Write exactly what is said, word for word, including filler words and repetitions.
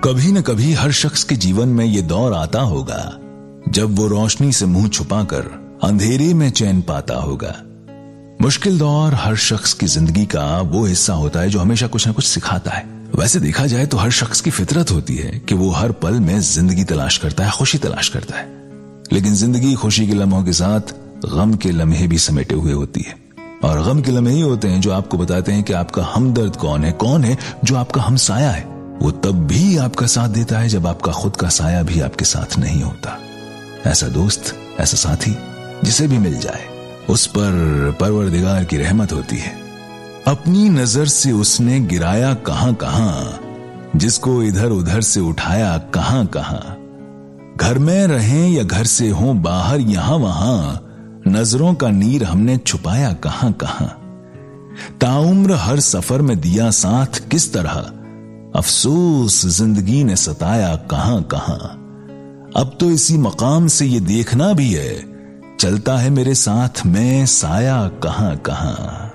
कभी न कभी हर शख्स के जीवन में ये दौर आता होगा जब वो रोशनी से मुंह छुपाकर अंधेरे में चैन पाता होगा। मुश्किल दौर हर शख्स की जिंदगी का वो हिस्सा होता है जो हमेशा कुछ न कुछ सिखाता है। वैसे देखा जाए तो हर शख्स की फितरत होती है कि वो हर पल में जिंदगी तलाश करता है, खुशी तलाश करता है, लेकिन जिंदगी खुशी के लम्हों के साथ गम के लम्हे भी समेटे हुए होती है। और गम के लम्हे ही होते हैं जो आपको बताते हैं कि आपका हमदर्द कौन है, कौन है जो आपका हमसाया है। वो तब भी आपका साथ देता है जब आपका खुद का साया भी आपके साथ नहीं होता। ऐसा दोस्त, ऐसा साथी जिसे भी मिल जाए उस पर परवरदिगार की रहमत होती है। अपनी नजर से उसने गिराया कहां कहां, जिसको इधर उधर से उठाया कहां कहां। घर में रहें या घर से हो बाहर, यहां वहां नजरों का नीर हमने छुपाया कहां कहां। ताउम्र हर सफर में दिया साथ किस तरह, अफसोस जिंदगी ने सताया कहां कहां। अब तो इसी मकाम से ये देखना भी है, चलता है मेरे साथ में साया कहां कहां।